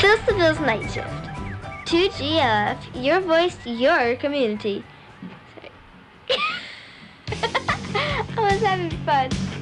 Phil Seville's Night Shift. 2GLF, your voice, your community. Sorry. I was having fun.